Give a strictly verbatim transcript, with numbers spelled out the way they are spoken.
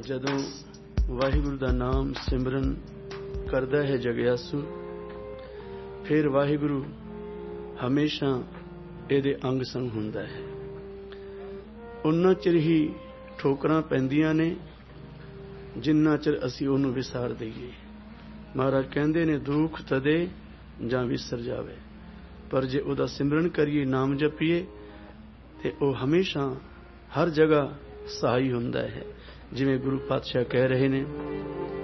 ਜਦੋਂ ਵਾਹਿਗੁਰੂ ਦਾ ਨਾਮ ਸਿਮਰਨ ਕਰਦਾ ਹੈ ਜਗਿਆਸੂ, ਫਿਰ ਵਾਹਿਗੁਰੂ ਹਮੇਸ਼ਾ ਇਹਦੇ ਅੰਗ ਸੰਗ ਹੁੰਦਾ ਹੈ। ਉਨਾ ਚਿਰ ਹੀ ਠੋਕਰਾਂ ਪੈਂਦੀਆਂ ਨੇ ਜਿੰਨਾ ਚਿਰ ਅਸੀਂ ਉਹਨੂੰ ਵਿਸਾਰ ਦਈਏ। ਮਹਾਰਾਜ ਕਹਿੰਦੇ ਨੇ ਦੁੱਖ ਤਦੇ ਜਾਂ ਵਿਸਰ ਜਾਵੇ, ਪਰ ਜੇ ਉਹਦਾ ਸਿਮਰਨ ਕਰੀਏ, ਨਾਮ ਜਪੀਏ, ਤੇ ਉਹ ਹਮੇਸ਼ਾ ਹਰ ਜਗ੍ਹਾ ਸਹਾਈ ਹੁੰਦਾ ਹੈ। ਜਿਵੇਂ ਗੁਰੂ ਪਾਤਸ਼ਾਹ ਕਹਿ ਰਹੇ ਨੇ,